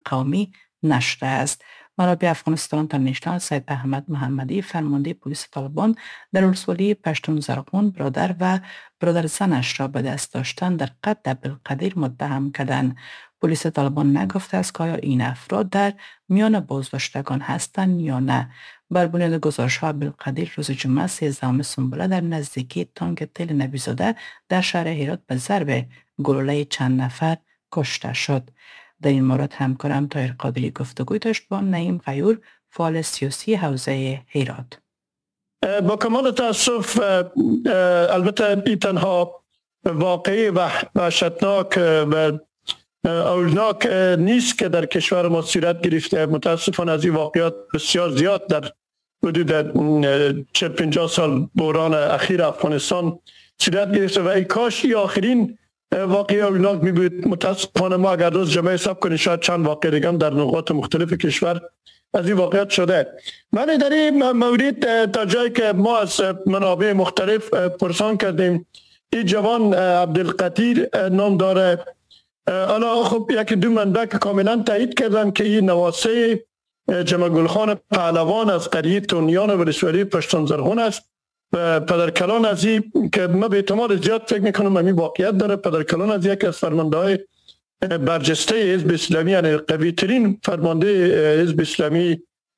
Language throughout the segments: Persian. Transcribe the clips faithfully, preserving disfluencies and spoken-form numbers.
قومی نشده است. منابع افغانستان اینترنشنال سید احمد محمدی فرمانده پلیس طالبان در ولسوالی پشتون زرغون برادر و برادر زنش را به دست داشتن در قتل عبدالقدیر متهم کردند. پلیس طالبان نگفته است که آیا این افراد در میان بازداشتگان هستند یا نه. بر بنیاد گزارش‌ها عبدالقدیر روز جمعه سیزدهم سنبله در نزدیکی تانک تل نبیزاده در شهر هرات به ضرب گلوله چند نفر کشته شد. در این مورد همکارم طاهر قادری گفتگوی داشت با نعیم غیور فعال سیاسی حوزه هرات. با کمال تاسف البته این تنها واقعی و وحشتناک و اوجناک نیست که در کشور ما صورت گرفته. متاسفانه از این واقعات بسیار زیاد در حدود چهل پنجاه سال بحران اخیر افغانستان صورت گرفته و ای کاش این آخرین واقعی اوجناک می بود. متاسفانه ما اگر روز جمعه حساب کنیم شاید چند واقع دیگه در نقاط مختلف کشور از این واقعات شده. من در این مورد تا جایی که ما از منابع مختلف پرسان کردیم، این جوان عبدالقدیر نام داره. حالا خب یک دو منبع که کاملا تایید کردن که این نواسه جمع گلخان پهلوان از قریه تونیان ولسوالی پشتون زرغون است و پدرکلان از این که ما به احتمال زیاد فکر میکنم همین واقعیت داره. پدرکلان از یک از فرمانده های برجسته حزب اسلامی، یعنی قوی ترین فرمانده حزب اسلامی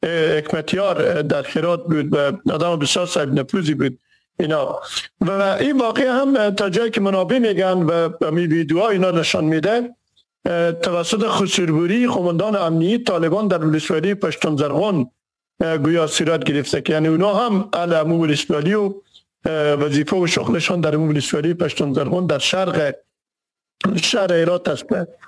حکمتیار در هرات بود و آدم بسیار صاحب نفوذی بود اینا. و این واقعی هم تا جایی که منابع میگن و می ویدیوها اینا نشان میده توسط خسروری قماندان امنیتی طالبان در ولسوالی پشتون زرغون گویا صورت گرفته که یعنی اونا هم اهل امو ولسوالی و وظیفه و شغلشان در امو ولسوالی پشتون زرغون در شرق شهر هرات است.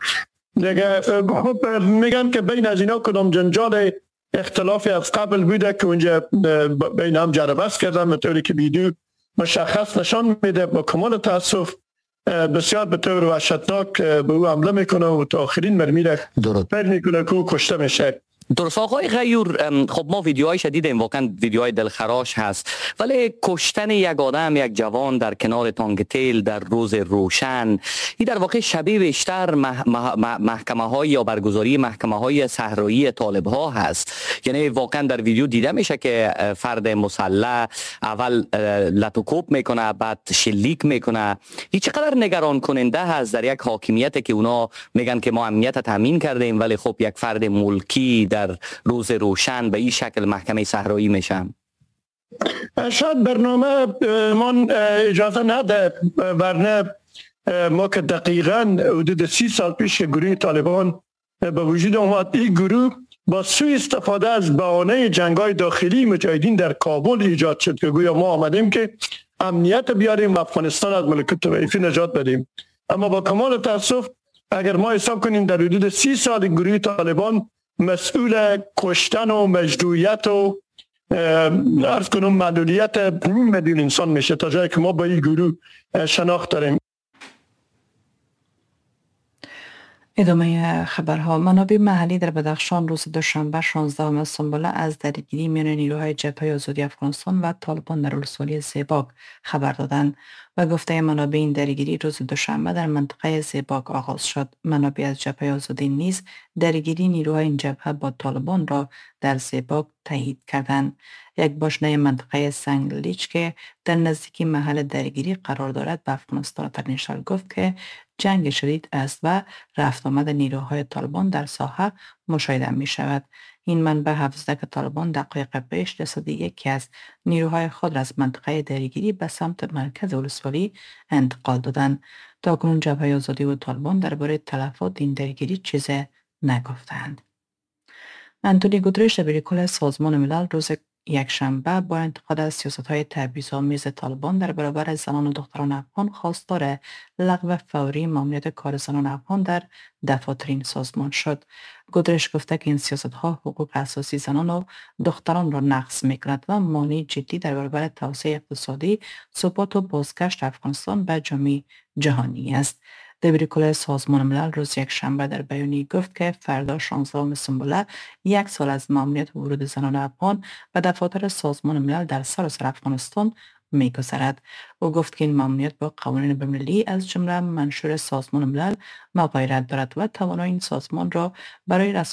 دیگه میگن که بین از اینا کدام جنجال اختلافی از قبل بوده که اونجا بین هم جربست کردن به طوری که ویدیو مشخص نشان میده. با کمال تاسف بسیار به طور وحشتناک به او حمله میکنه و تا آخرین مرمی را فکر میکنه که او کشته میشه. درست آقای غیور، خب ما ویدیوهای شدیدیم، واقعا ویدیوهای دلخراش هست، ولی کشتن یک آدم، یک جوان در کنار تانک تیل در روز روشن، این در واقع شبیه بیشتر مح... مح... محکمه های یا برگزاری محکمه های صحرایی طالب ها هست. یعنی واقعا در ویدیو دیده میشه که فرد مسلح اول لطوکوب میکنه، بعد شلیک میکنه. این چقدر نگران کننده هست در یک حاکمیت که اونا میگن که ما امنیت تامین کردیم، ولی خب یک فرد ملکی در روز روشن به این شکل محکمه صحرایی میشم. شاید برنامه من اجازه نده، ورنه ما که دقیقاً حدود سی سال پیش گروه طالبان به وجود آمد، این گروه با سوء استفاده از بهانه جنگ‌های داخلی مجاهدین در کابل ایجاد شد که گویا ما آمدیم که امنیت بیاریم و افغانستان از ملکوت طوایفی نجات بدیم. اما با کمال تاسف اگر ما حساب کنیم در حدود سی سال گروه طالبان مسئول کشتن و مجروحیت و عرض کنم معلولیت نیم میلیون انسان میشه تا جایی که ما با این گروه شناخت داریم. ادامه خبرها. منابع محلی در بدخشان روز دوشنبه شانزدهم سنبله از درگیری میان نیروهای جبهه آزادی افغانستان و طالبان در ولسوالی زیباک خبر دادند و گفته منابع این درگیری روز دوشنبه در منطقه زیباک آغاز شد. منابع از جبهه آزادی نیز درگیری نیروهای این جبهه با طالبان را در زیباک تایید کردند. یک باشنه منطقه سنگلیچ که در نزدیکی محل درگیری قرار دارد به افغانستان اینترنشنال گفت که جنگ شدید است و رفت آمد نیروهای طالبان در ساحه مشاهده می شود. این منبع حافظه که طالبان دقایق پیش جسد یکی از نیروهای خود را از منطقه درگیری به سمت مرکز ولسوالی انتقال دادند. تاکنون جبهه آزادی و طالبان درباره تلفات این درگیری چیزی نگفتند. انتونی گوترش دبیرکل سازمان ملل روز یک شنبه با انتقاد از سیاست‌های تبعیض‌آمیز طالبان در برابر زنان و دختران افغان خواستار لغو فوری ماموریت کار زنان افغان در دفاتر این سازمان شد. گودرش گفته که این سیاست‌ها حقوق اساسی زنان و دختران را نقض می‌کند و مانع جدی در برابر توسعه اقتصادی، ثبات و بازگشت افغانستان به جامعه جهانی است. دبیرکل سازمان ملل روز یک شنبه در بیانیه گفت که فردا شانزدهم سنبله یک سال از ماموریت ورود زنان افغان و دفاتر سازمان ملل در سراسر افغانستان می‌گذرد. او گفت که این ماموریت با قوانین بین‌المللی از جمله منشور سازمان ملل مغایرت دارد و توانایی این سازمان را برای